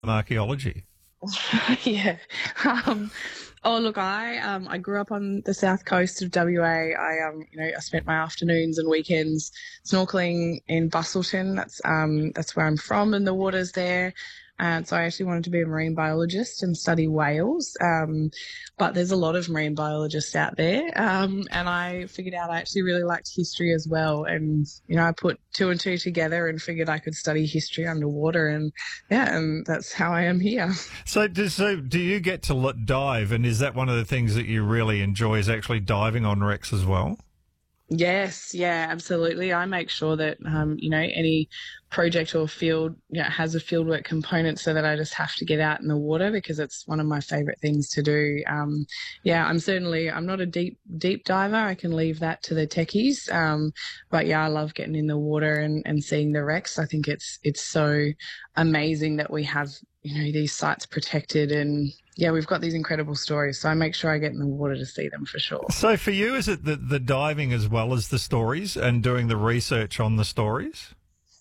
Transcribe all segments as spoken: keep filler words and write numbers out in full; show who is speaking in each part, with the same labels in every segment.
Speaker 1: archaeology?
Speaker 2: yeah. Um, oh, look, I um, I grew up on the south coast of W A. I um, you know, I spent my afternoons and weekends snorkeling in Bustleton. That's um, that's where I'm from, and the water's there. And so I actually wanted to be a marine biologist and study whales. Um, but there's a lot of marine biologists out there. Um, and I figured out I actually really liked history as well. And, you know, I put two and two together and figured I could study history underwater. And yeah, and that's how I am here.
Speaker 1: So, do, so do you get to l- dive? And is that one of the things that you really enjoy, is actually diving on wrecks as well?
Speaker 2: Yes, yeah, absolutely. I make sure that, um, you know, any project or field, you know, has a fieldwork component so that I just have to get out in the water because it's one of my favourite things to do. Um, yeah, I'm certainly, I'm not a deep, deep diver. I can leave that to the techies. Um, but yeah, I love getting in the water and, and seeing the wrecks. I think it's, it's so amazing that we have, you know, these sites protected and, yeah, we've got these incredible stories, so I make sure I get in the water to see them for sure.
Speaker 1: So for you, is it the, the diving as well as the stories and doing the research on the stories?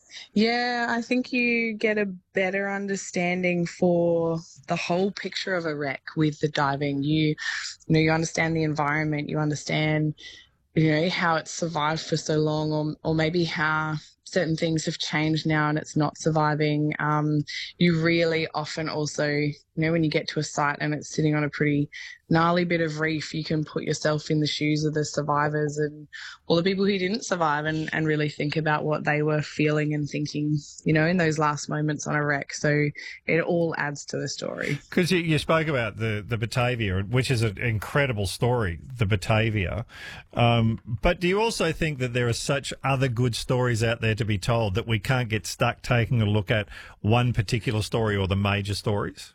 Speaker 2: Yeah, I think you get a better understanding for the whole picture of a wreck with the diving. You, you know, you understand the environment, you understand, you know, how it's survived for so long, or or maybe how certain things have changed now and it's not surviving. Um, you really often also, you know, when you get to a site and it's sitting on a pretty gnarly bit of reef, you can put yourself in the shoes of the survivors and all the people who didn't survive and, and really think about what they were feeling and thinking, you know, in those last moments on a wreck. So it all adds to the story.
Speaker 1: Because you, you spoke about the, the Batavia, which is an incredible story, the Batavia. Um, but do you also think that there are such other good stories out there to be told that we can't get stuck taking a look at one particular story or the major stories?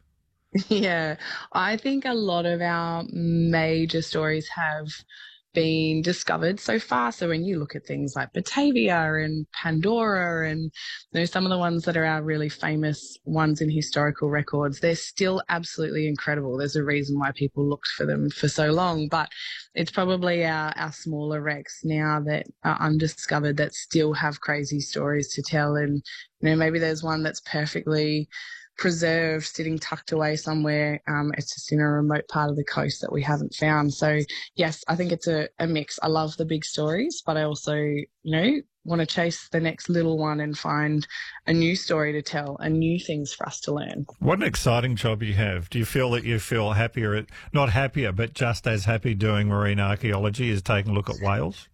Speaker 2: Yeah, I think a lot of our major stories have been discovered so far. So when you look at things like Batavia and Pandora and, you know, some of the ones that are our really famous ones in historical records, they're still absolutely incredible. There's a reason why people looked for them for so long, but it's probably our, our smaller wrecks now that are undiscovered that still have crazy stories to tell. And, you know, maybe there's one that's perfectly preserved, sitting tucked away somewhere. Um, it's just in a remote part of the coast that we haven't found. So yes, I think it's a, a mix. I love the big stories, but I also, you know, want to chase the next little one and find a new story to tell and new things for us to learn.
Speaker 1: What an exciting job you have. Do you feel that you feel happier, at, not happier, but just as happy doing marine archaeology as taking a look at whales?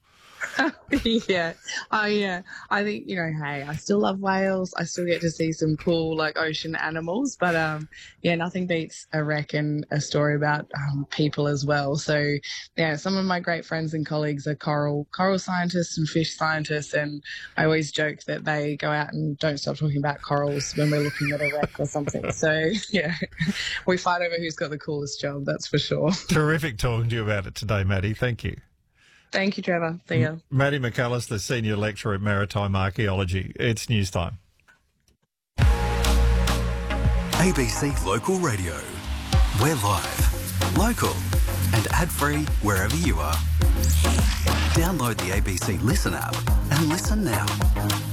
Speaker 2: yeah. Oh, yeah. I think, you know, hey, I still love whales. I still get to see some cool, like, ocean animals. But, um, yeah, nothing beats a wreck and a story about um, people as well. So, yeah, some of my great friends and colleagues are coral coral scientists and fish scientists. And I always joke that they go out and don't stop talking about corals when we're looking at a wreck or something. So, yeah, we fight over who's got the coolest job, that's for sure.
Speaker 1: Terrific talking to you about it today, Maddie. Thank you.
Speaker 2: Thank you, Trevor. See ya.
Speaker 1: Maddie McAllister, Senior Lecturer at Maritime Archaeology. It's news time.
Speaker 3: A B C Local Radio. We're live, local and ad-free wherever you are. Download the A B C Listen app and listen now.